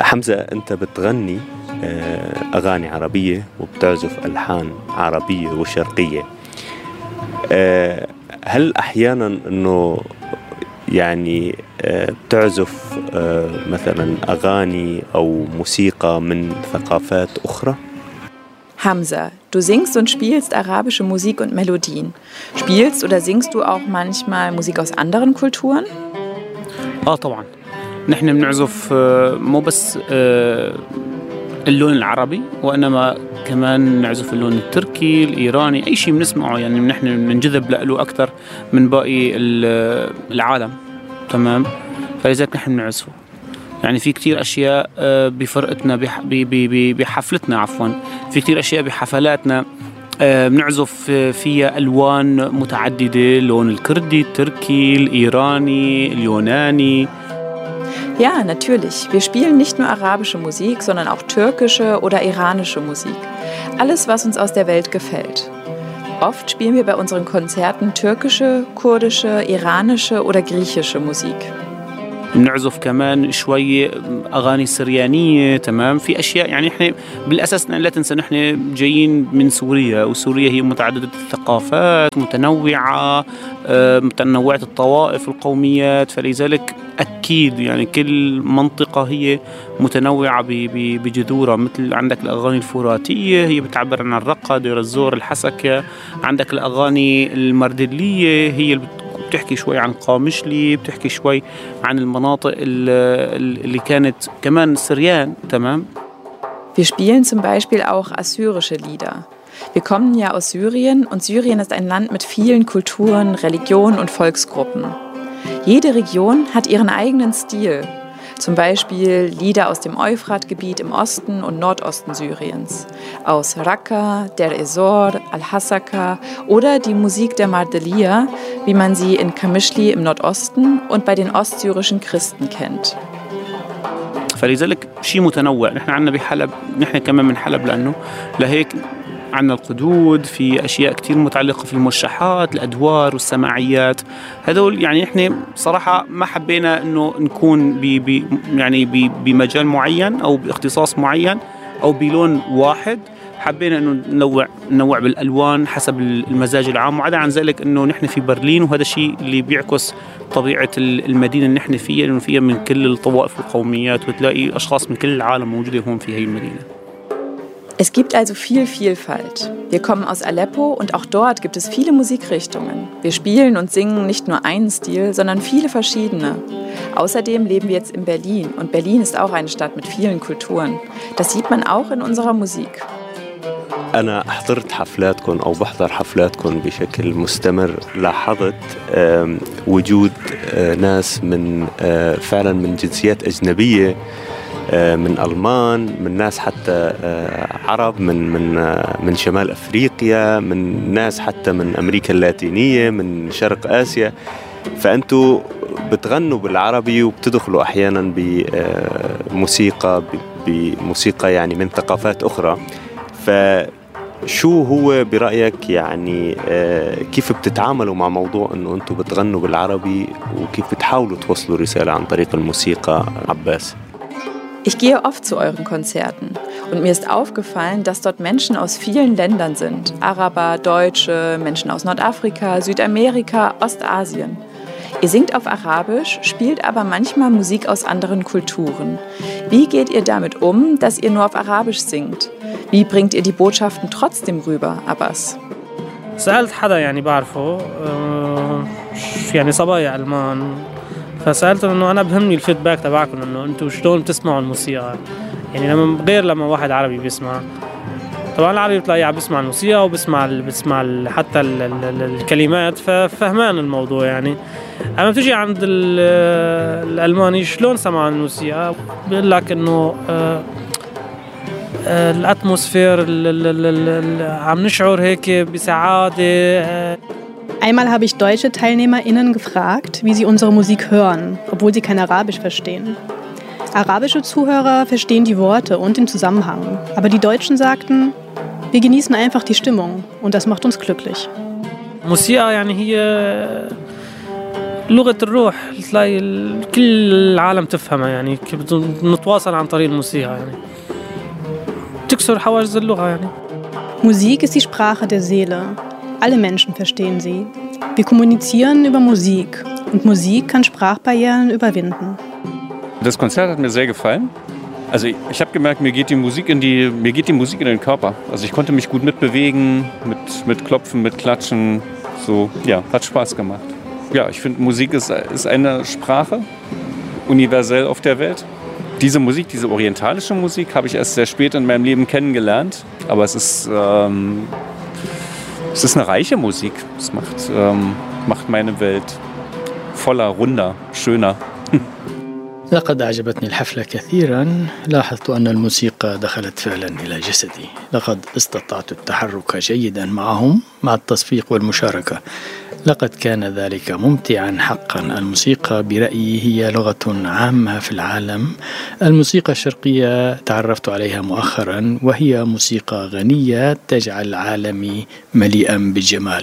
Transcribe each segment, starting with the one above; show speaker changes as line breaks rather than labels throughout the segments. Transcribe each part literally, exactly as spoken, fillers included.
حمزة، أنت بتغني أغاني عربية وبتعزف ألحان عربية وشرقية. هل أحياناً أنه يعني بتعزف مثلاً أغاني أو موسيقى من ثقافات أخرى؟
Hamza, du singst und spielst arabische Musik und Melodien. Spielst oder singst du auch manchmal Musik aus anderen Kulturen?
آه طبعاً. نحن بنعزف مو بس اللون العربي وإنما كمان نعزف اللون التركي الإيراني، أي شيء بنسمعه يعني نحن بنجذب له أكثر من باقي العالم. تمام. فلذلك نحن بنعزفه. يعني في كتير أشياء بفرقتنا بحفلتنا عفواً في كتير أشياء بحفلاتنا بنعزف فيها ألوان متعددة، اللون الكردي، التركي، الإيراني، اليوناني.
Ja, natürlich. Wir spielen nicht nur arabische Musik, sondern auch türkische oder iranische Musik. Alles, was uns aus der Welt gefällt. Oft spielen wir bei unseren Konzerten türkische, kurdische, iranische oder griechische Musik.
بنعزف كمان شوي أغاني سريانية. تمام. في أشياء يعني إحنا بالأساس لا تنسى نحن جايين من سوريا، وسوريا هي متعددة الثقافات، متنوعة، متنوعة الطوائف والقوميات. فلذلك أكيد يعني كل منطقة هي متنوعة بجذورها. مثل عندك الأغاني الفراتية هي بتعبر عن الرقة، دير الزور، الحسكة. عندك الأغاني المردلية هي بتحكي شوي عن قامشلي، بتحكي شوي عن المناطق اللي كانت كمان سريان. تمام.
Wir spielen zum Beispiel auch assyrische Lieder. Wir kommen ja aus Syrien und Syrien ist ein Land mit vielen Kulturen, Religionen und Volksgruppen. Jede Region hat ihren eigenen Stil. Zum Beispiel Lieder aus dem Euphratgebiet im Osten und Nordosten Syriens, aus Raqqa, Der Ezor, Al-Hasaka oder die Musik der Mardelia, wie man sie in Qamishli im Nordosten und bei den ostsyrischen Christen kennt.
فلذلك شيء متنوع. نحن عندنا بحلب، نحن كمان من حلب، لأنه لهيك عندنا القدود، في أشياء كتير متعلقة في الموشحات، الأدوار والسماعيات. هذول يعني إحنا صراحة ما حبينا إنه نكون بي بي يعني بي بمجال معين أو باختصاص معين أو بلون واحد. حبينا إنه ننوع ننوع بالألوان حسب المزاج العام. وعدا عن ذلك إنه نحن في برلين، وهذا الشيء اللي بيعكس طبيعة المدينة اللي نحن فيها، لأنه فيها من كل الطوائف والقوميات، وتلاقي أشخاص من كل العالم موجودة هون في هاي المدينة.
Es gibt also viel Vielfalt. Wir kommen aus Aleppo und auch dort gibt es viele Musikrichtungen. Wir spielen und singen nicht nur einen Stil, sondern viele verschiedene. Außerdem leben wir jetzt in Berlin und Berlin ist auch eine Stadt mit vielen Kulturen. Das sieht man auch in unserer Musik.
أنا حضرت حفلاتكم أو بحضر حفلاتكم بشكل مستمر. لاحظت وجود ناس من فعلا من جنسيات أجنبية، من ألمان، من ناس حتى عرب، من من من شمال أفريقيا، من ناس حتى من أمريكا اللاتينية، من شرق آسيا. فأنتوا بتغنوا بالعربي وبتدخلوا أحيانا بموسيقى بموسيقى يعني من ثقافات أخرى. فشو هو برأيك يعني كيف بتتعاملوا مع موضوع أنه أنتوا بتغنوا بالعربي وكيف بتحاولوا توصلوا رسالة عن طريق الموسيقى، عباس؟
Ich gehe oft zu euren Konzerten und mir ist aufgefallen, dass dort Menschen aus vielen Ländern sind. Araber, Deutsche, Menschen aus Nordafrika, Südamerika, Ostasien. Ihr singt auf Arabisch, spielt aber manchmal Musik aus anderen Kulturen. Wie geht ihr damit um, dass ihr nur auf Arabisch singt? Wie bringt ihr die Botschaften trotzdem rüber, Abbas?
سألت حدا يعني بعرفه يعني صبايا ألمان، فسألتهم إنه أنا بهمني الفيدباك تبعكم، إنه أنتوا شلون بتسمعوا الموسيقى. يعني لما غير لما واحد عربي بيسمع، طبعا العربي بتلاقيه عم بيسمع الموسيقى وبيسمع بيسمع حتى ال ال الكلمات، ففهمان الموضوع. يعني أما بتجي عند الألماني شلون سمع الموسيقى، بيقول لك إنه الأتموسفير عم نشعر هيك بسعادة.
Einmal habe ich deutsche TeilnehmerInnen gefragt, wie sie unsere Musik hören, obwohl sie kein Arabisch verstehen. Arabische Zuhörer verstehen die Worte und den Zusammenhang, aber die Deutschen sagten, wir genießen einfach die Stimmung und das macht uns glücklich.
موسيقى يعني هي لغة الروح تلاقي كل العالم تفهمها يعني نتواصل عن طريق الموسيقى يعني تكسر حواجز اللغة يعني.
Musik ist die Sprache der Seele. Alle Menschen verstehen sie. Wir kommunizieren über Musik und Musik kann Sprachbarrieren überwinden.
Das Konzert hat mir sehr gefallen. Also ich, ich habe gemerkt, mir geht die Musik in die, mir geht die Musik in den Körper. Also ich konnte mich gut mitbewegen, mit, mit Klopfen, mit Klatschen. So, ja, hat Spaß gemacht. Ja, ich finde, Musik ist, ist eine Sprache, universell auf der Welt. Diese Musik, diese orientalische Musik, habe ich erst sehr spät in meinem Leben kennengelernt. Aber es ist, ähm, es ist eine reiche Musik. Es macht, ähm, macht meine Welt voller, runder, schöner.
لقد أعجبتني الحفلة كثيرا. لاحظت أن الموسيقى دخلت فعلا إلى جسدي. لقد استطعت التحرك جيدا معهم مع التصفيق والمشاركة. لقد كان ذلك ممتعا حقا. الموسيقى برأيي هي لغة عامة في العالم. الموسيقى الشرقية تعرفت عليها مؤخرا وهي موسيقى غنية تجعل عالمي مليئا بالجمال.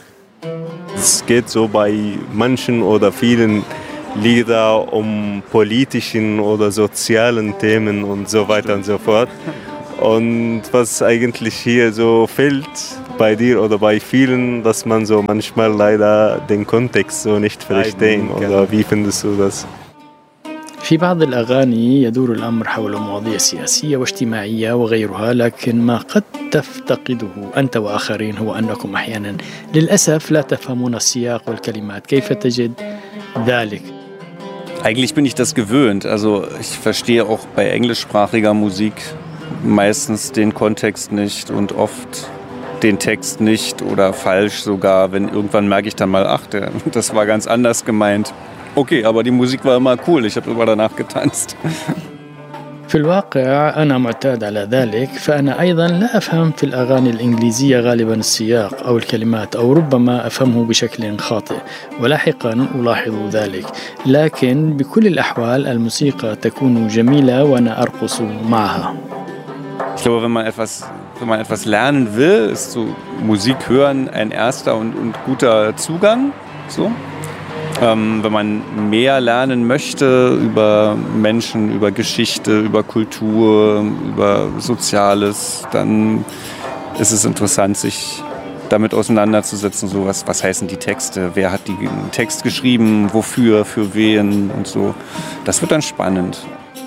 Es geht so bei manchen oder vielen Lieder um politischen oder sozialen Themen und so weiter und so fort. Und was eigentlich hier so fehlt bei dir oder bei vielen, dass man so manchmal leider den Kontext so nicht verstehen. Oder wie findest du das?
في بعض الأغاني يدور الأمر حول مواضيع سياسية واجتماعية وغيرها، لكن ما قد تفتقده أنت وآخرين هو أنكم أحيانا للأسف لا تفهمون السياق والكلمات. كيف تجد ذلك؟
Eigentlich bin ich das gewöhnt. Also ich verstehe auch bei englischsprachiger Musik meistens den Kontext nicht und oft den Text nicht oder falsch sogar. Wenn irgendwann merke ich dann mal, ach, der, das war ganz anders gemeint. Okay, aber die Musik war immer cool. Ich habe immer danach getanzt.
في الواقع أنا معتاد على ذلك، فأنا أيضا لا أفهم في الأغاني الإنجليزية غالبا السياق أو الكلمات أو ربما أفهمه بشكل خاطئ، ولاحقا ألاحظ ذلك. لكن بكل الأحوال الموسيقى تكون جميلة وأنا أرقص معها.
Ich glaube, wenn man etwas, wenn man etwas lernen will, ist so Musik hören ein erster und, und guter Zugang. So. Ähm, wenn man mehr lernen möchte über Menschen, über Geschichte, über Kultur, über Soziales, dann ist es interessant, sich damit auseinanderzusetzen. So was, was heißen die Texte? Wer hat den Text geschrieben? Wofür? Für wen? Und so. Das wird dann spannend.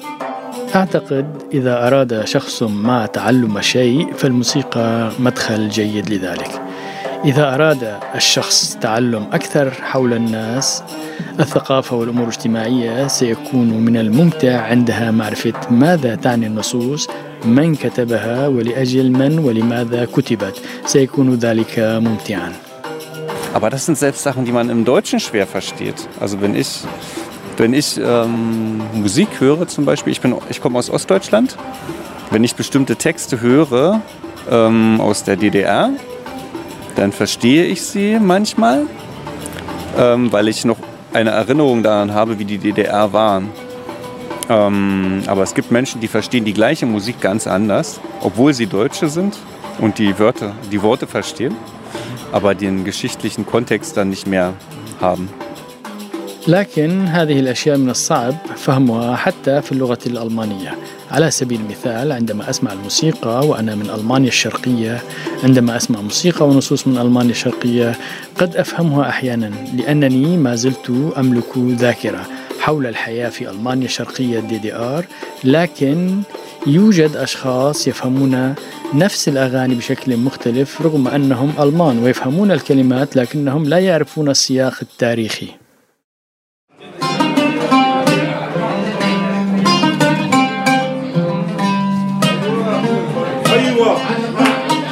أعتقد إذا أراد شخص ما تعلم شيء فالموسيقى مدخل جيد لذلك. إذا أراد الشخص تعلم أكثر حول الناس، الثقافة والأمور الاجتماعية، سيكون من الممتع عندها معرفة ماذا تعني النصوص، من كتبها ولأجل من ولماذا كتبت. سيكون ذلك ممتعا.
Aber das sind selbst Sachen, die man im Deutschen schwer versteht. Also wenn ich, wenn ich ähm, Musik höre zum Beispiel, ich, bin, ich komme aus Ostdeutschland, wenn ich bestimmte Texte höre ähm, aus der D D R, dann verstehe ich sie manchmal, ähm, weil ich noch eine Erinnerung daran habe, wie die D D R war. Ähm, aber es gibt Menschen, die verstehen die gleiche Musik ganz anders, obwohl sie Deutsche sind und die Wörter, die Worte verstehen, aber den geschichtlichen Kontext dann nicht mehr haben.
لكن هذه الأشياء من الصعب فهمها حتى في اللغة الألمانية. على سبيل المثال عندما أسمع الموسيقى وأنا من ألمانيا الشرقية، عندما أسمع موسيقى ونصوص من ألمانيا الشرقية قد أفهمها أحيانا لأنني ما زلت أملك ذاكرة حول الحياة في ألمانيا الشرقية دي دي آر، لكن يوجد أشخاص يفهمون نفس الأغاني بشكل مختلف رغم أنهم ألمان ويفهمون الكلمات لكنهم لا يعرفون السياق التاريخي.